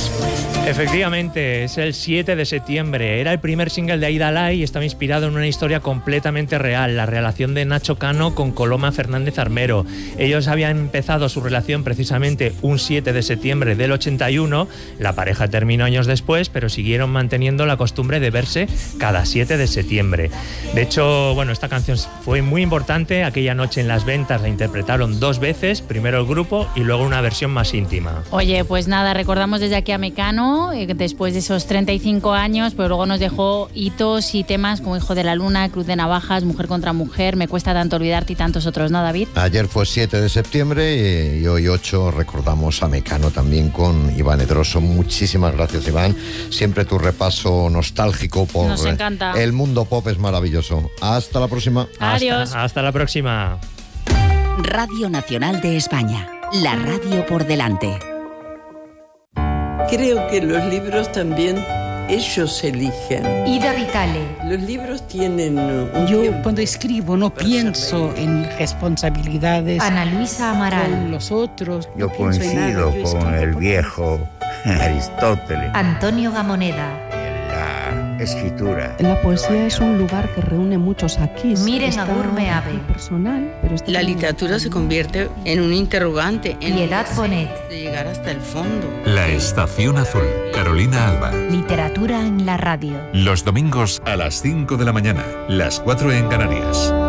Efectivamente, es el 7 de septiembre. Era el primer single de Aída Lai y estaba inspirado en una historia completamente real, la relación de Nacho Cano con Coloma Fernández Armero. Ellos habían empezado su relación precisamente un 7 de septiembre del 81. La pareja terminó años después, pero siguieron manteniendo la costumbre de verse cada 7 de septiembre. De hecho, bueno, esta canción fue muy importante. Aquella noche en las ventas la interpretaron 2 veces, primero el grupo y luego una versión más íntima. Oye, pues nada, recordamos desde aquí a Mecano, después de esos 35 años, pero luego nos dejó hitos y temas como Hijo de la Luna, Cruz de Navajas, Mujer contra Mujer, Me cuesta tanto olvidarte y tantos otros, ¿no, David? Ayer fue 7 de septiembre y hoy 8 recordamos a Mecano también con Iván Edroso. Muchísimas gracias, Iván. Siempre tu repaso nostálgico por Nos encanta. El mundo pop es maravilloso. Hasta la próxima. Adiós. Hasta la próxima. Radio Nacional de España. La radio por delante. Creo que los libros también ellos eligen. Ida Vitale. Los libros tienen un Yo tiempo. cuando escribo no pienso en responsabilidades Ana Luisa Amaral. con los otros. Yo no pienso en nada. coincido Yo con escribo el por- viejo Aristóteles Antonio Gamoneda. en la escritura. La poesía es un lugar que reúne muchos aquí. Miren Está Agurme Ave. muy personal, pero está La muy literatura se convierte en un interrogante, en Piedad Bonet. de llegar hasta el fondo. La Estación Azul, Carolina Alba. Literatura en la radio. Los domingos a las 5 de la mañana, las 4 en Canarias.